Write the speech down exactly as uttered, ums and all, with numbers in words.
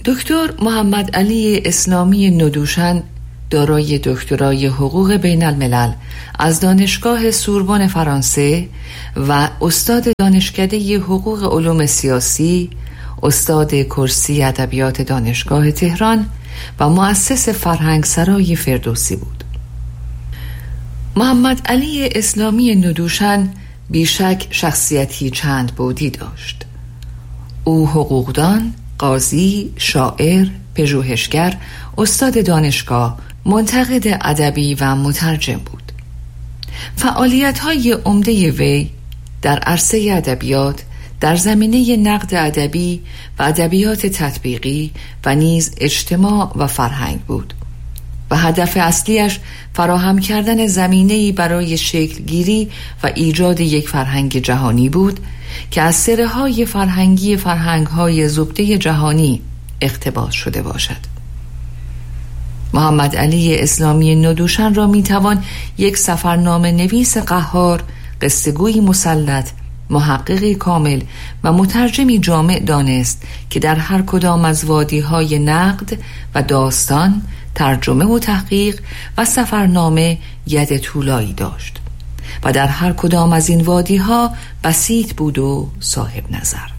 دکتر محمد علی اسلامی ندوشن دارای دکترای حقوق بین الملل از دانشگاه سوربن فرانسه و استاد دانشکده حقوق علوم سیاسی، استاد کرسی ادبیات دانشگاه تهران و مؤسس فرهنگسرای فردوسی بود. محمد علی اسلامی ندوشن بیشک شخصیتی چند بعدی داشت. او حقوقدان، قاضی، شاعر، پژوهشگر، استاد دانشگاه، منتقد ادبی و مترجم بود. فعالیت‌های عمده وی در عرصه ادبیات، در زمینه نقد ادبی و ادبیات تطبیقی و نیز اجتماع و فرهنگ بود و هدف اصلیش فراهم کردن زمینه‌ای برای شکلگیری و ایجاد یک فرهنگ جهانی بود که از سره‌های فرهنگی فرهنگ‌های زبده جهانی اقتباس شده باشد. محمد علی اسلامی ندوشن را میتوان یک سفرنامه نویس قهار، قصه‌گویی مسلط، محققی کامل و مترجمی جامع دانست که در هر کدام از وادی‌های نقد و داستان، ترجمه و تحقیق و سفرنامه ید طولایی داشت و در هر کدام از این وادی‌ها بسیط بود و صاحب نظر.